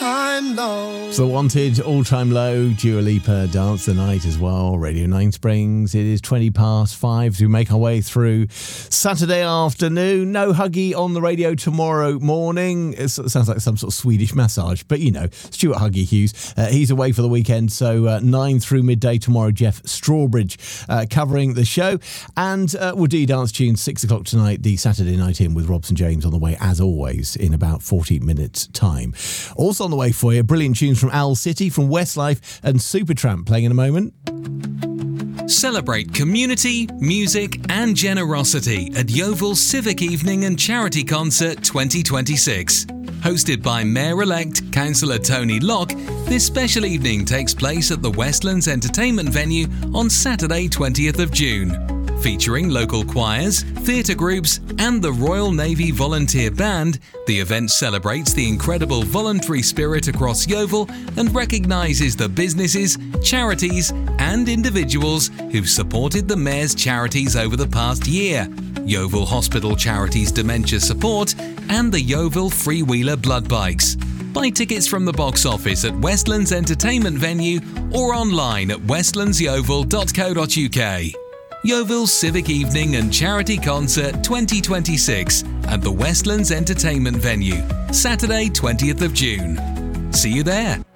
time low. So Wanted, All Time Low, Dua Lipa, Dance the Night as well. Radio 9 Springs, it is 20 past 5 to make our way through Saturday afternoon. No Huggy on the radio tomorrow morning. It sounds like some sort of Swedish massage, but you know, Stuart Huggy Hughes, he's away for the weekend, so 9 through midday tomorrow, Jeff Strawbridge covering the show. And we'll do dance tunes 6 o'clock tonight, the Saturday Night In with Robson James on the way, as always, in about 40 minutes' time. Also on the way for you, brilliant tunes from Owl City, from Westlife and Supertramp playing in a moment. Celebrate community, music and generosity at Yeovil Civic Evening and Charity Concert 2026. Hosted by Mayor-elect Councillor Tony Locke, this special evening takes place at the Westlands Entertainment Venue on Saturday 20th of June. Featuring local choirs, theatre groups and the Royal Navy Volunteer Band, the event celebrates the incredible voluntary spirit across Yeovil and recognises the businesses, charities and individuals who've supported the Mayor's charities over the past year. Yeovil Hospital Charities Dementia Support and the Yeovil Freewheeler Blood Bikes. Buy tickets from the box office at Westlands Entertainment Venue or online at westlandsyeovil.co.uk. Yeovil Civic Evening and Charity Concert 2026 at the Westlands Entertainment Venue, Saturday 20th of June. See you there.